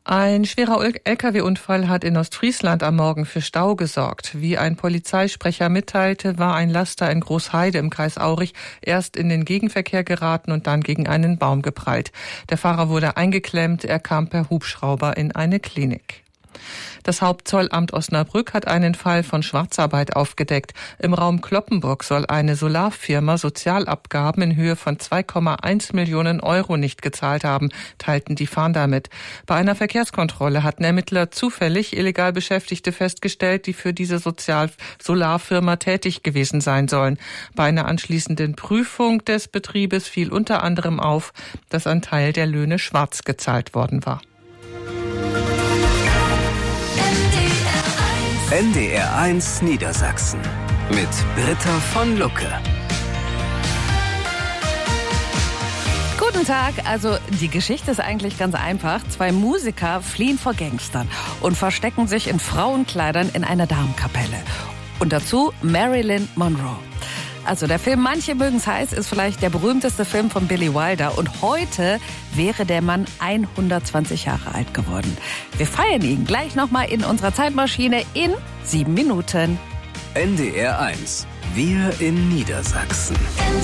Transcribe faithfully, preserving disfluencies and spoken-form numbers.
Ein schwerer L K W-Unfall hat in Ostfriesland am Morgen für Stau gesorgt. Wie ein Polizeisprecher mitteilte, war ein Laster in Großheide im Kreis Aurich erst in den Gegenverkehr geraten und dann gegen einen Baum geprallt. Der Fahrer wurde eingeklemmt, er kam per Hubschrauber in eine Klinik. Das Hauptzollamt Osnabrück hat einen Fall von Schwarzarbeit aufgedeckt. Im Raum Cloppenburg soll eine Solarfirma Sozialabgaben in Höhe von zwei Komma eins Millionen Euro nicht gezahlt haben, teilten die Fahnder mit. Bei einer Verkehrskontrolle hatten Ermittler zufällig illegal Beschäftigte festgestellt, die für diese Sozial- Solarfirma tätig gewesen sein sollen. Bei einer anschließenden Prüfung des Betriebes fiel unter anderem auf, dass ein Teil der Löhne schwarz gezahlt worden war. N D R eins Niedersachsen mit Britta von Lucke. Guten Tag, also die Geschichte ist eigentlich ganz einfach. Zwei Musiker fliehen vor Gangstern und verstecken sich in Frauenkleidern in einer Damenkapelle. Und dazu Marilyn Monroe. Also der Film Manche mögen's heiß ist vielleicht der berühmteste Film von Billy Wilder und heute wäre der Mann hundertzwanzig Jahre alt geworden. Wir feiern ihn gleich nochmal in unserer Zeitmaschine in sieben Minuten. N D R eins. Wir in Niedersachsen.